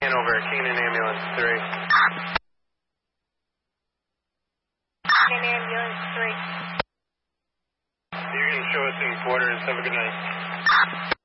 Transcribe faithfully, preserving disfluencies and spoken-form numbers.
Over, Keenan Ambulance three. Keenan Ambulance three. You can show us in quarters. Have a good night.